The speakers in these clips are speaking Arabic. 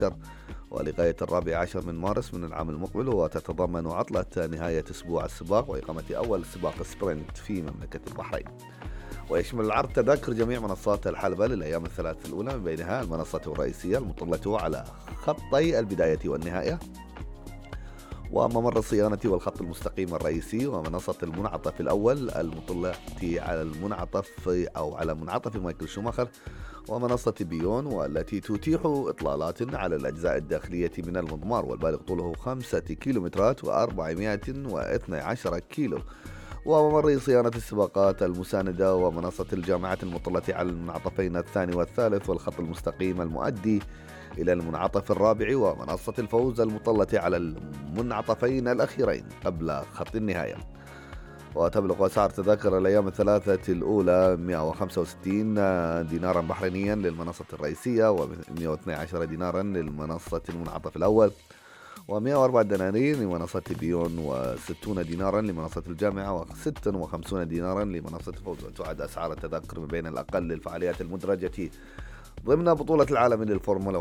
ولغاية 14 من مارس من العام المقبل، وتتضمن عطلة نهاية أسبوع السباق وإقامة أول سباق سبرنت في مملكة البحرين. ويشمل العرض تذاكر جميع منصات الحلبة للأيام الثلاث الأولى، من بينها المنصة الرئيسية المطلة على خطي البداية والنهاية، وممر الصيانة والخط المستقيم الرئيسي، ومنصة المنعطف الأول المطلة على المنعطف أو على منعطف مايكل شوماخر، ومنصة بيون والتي تتيح إطلالات على الأجزاء الداخلية من المضمار والبالغ طوله 5 كيلومترات و412 كيلو، وممر صيانة السباقات المساندة، ومنصة الجامعة المطلة على المنعطفين الثاني والثالث والخط المستقيم المؤدي إلى المنعطف الرابع، ومنصة الفوز المطلة على المنعطفين الأخيرين قبل خط النهاية. وتبلغ أسعار تذاكر الأيام الثلاثة الأولى 165 دينارا بحرينيا للمنصة الرئيسية، و112 دينارا للمنصة المنعطف الأول، و104 دنانير لمنصة بيون، و60 دينارا لمنصة الجامعة، و56 دينارا لمنصة الفوز. وتعد أسعار التذاكر ما بين الأقل للفعاليات المدرجة ضمن بطولة العالم للفورمولا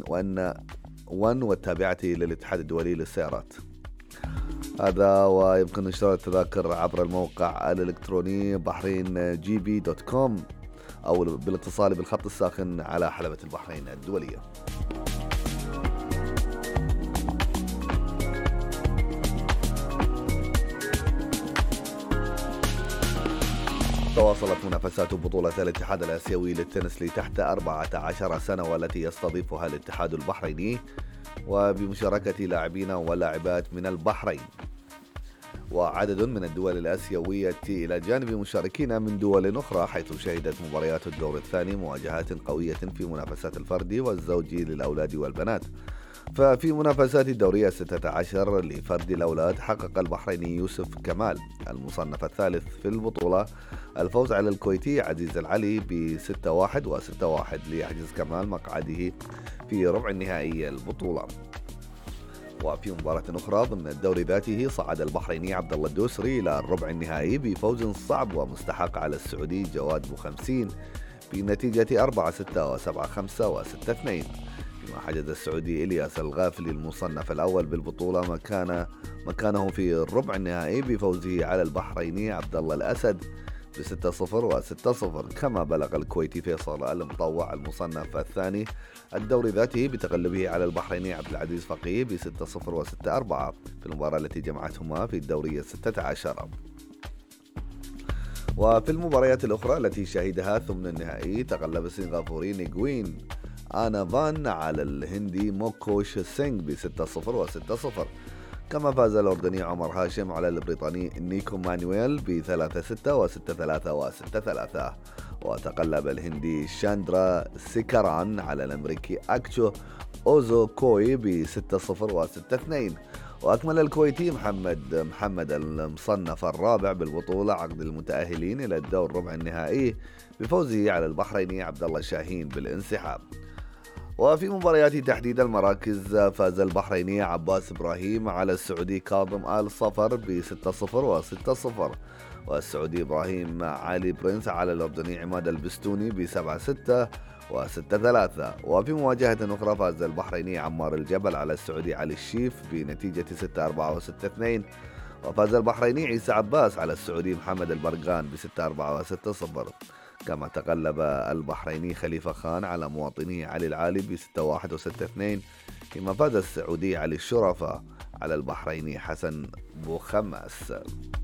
1 والتابعة للاتحاد الدولي للسيارات. هذا ويمكن اشتراء التذاكر عبر الموقع الإلكتروني bahraingb.com أو بالاتصال بالخط الساخن على حلبة البحرين الدولية. تواصلت منافسات بطولة الاتحاد الآسيوي للتنس لتحت 14 سنة والتي يستضيفها الاتحاد البحريني، وبمشاركة لاعبين ولاعبات من البحرين وعدد من الدول الآسيوية إلى جانب مشاركين من دول أخرى، حيث شهدت مباريات الدور الثاني مواجهات قوية في منافسات الفردي والزوجي للأولاد والبنات. ففي منافسات الدورية 16 لفرد الأولاد حقق البحريني يوسف كمال المصنف الثالث في البطولة الفوز على الكويتي عزيز العلي ب6-1 و6-1 ليحجز كمال مقعده في ربع النهائي البطولة. وفي مباراة أخرى ضمن الدوري ذاته صعد البحريني عبد الله الدوسري إلى الربع النهائي بفوز صعب ومستحق على السعودي جواد بو50 بنتيجة 4-6 و7-5 و6-2، فيما حجز السعودي إلياس الغافلي المصنف الأول بالبطولة مكانه في الربع النهائي بفوزه على البحريني عبد الله الأسد ب6-0 و6-0، كما بلغ الكويتي فيصل المطوع المصنف الثاني الدوري ذاته بتغلبه على البحريني عبد العزيز فقيه ب6-0 و6-4 في المباراة التي جمعتهما في الدوري 16. وفي المباريات الأخرى التي شهدها ثمن النهائي تغلب السنغافوري نيغوين آنا فان على الهندي موكوش سينغ ب6-0 و6-0، كما فاز الأردني عمر هاشم على البريطاني نيكو مانويل ب3-6 و6-3 و6-3، وتقلب الهندي شاندرا سيكاران على الأمريكي أكشو أوزو كوي ب6-0 و6-2. وأكمل الكويتي محمد المصنف الرابع بالبطولة عقد المتأهلين إلى الدور ربع النهائي بفوزه على البحريني عبد الله شاهين بالانسحاب. وفي مباريات تحديد المراكز فاز البحريني عباس إبراهيم على السعودي كاظم آل صفر ب6-0 و6-0، والسعودي إبراهيم علي برنس على الأردني عماد البستوني ب7-6 و6-3. وفي مواجهة أخرى فاز البحريني عمار الجبل على السعودي علي الشيف بنتيجة 6-4 و6-2، وفاز البحريني عيسى عباس على السعودي محمد البرقان ب6-4 و6-0، كما تغلب البحريني خليفة خان على مواطنيه علي العالي ب6-1 و6-2، فيما فاز السعودي علي الشرفة على البحريني حسن بوخمس.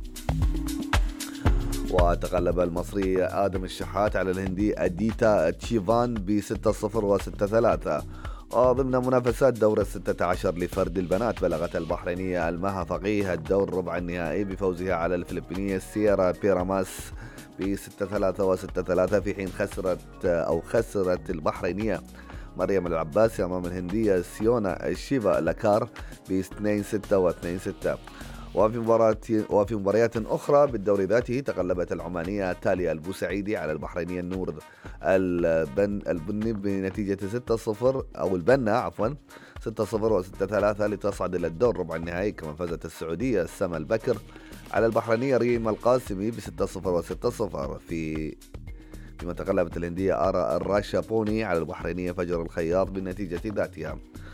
وتغلب المصري آدم الشحات على الهندي أديتا تشيفان ب6-0 و6-3. ضمن منافسات دور 16 لفرد البنات بلغت البحرينية المها فقيه الدور ربع النهائي بفوزها على الفلبينية سيرا بيراماس ب6-3 و6-3، في حين خسرت البحرينية مريم العباسي أمام الهندية سيونا الشيفا لاكار ب2-6 و2-6. وفي مباريات أخرى بالدوري ذاته تغلبت العمانية تاليا البوسعيدي على البحرينية النور البني بنتيجة 6-0 أو البنا عفوا 6-0 و6-3 لتصعد إلى الدور ربع النهائي، كما فازت السعودية السما البكر على البحرينية ريم القاسمي ب6-0 و6-0، فيما تغلبت الهندية آرا الراشابوني على البحرينية فجر الخياط بالنتيجة ذاتها.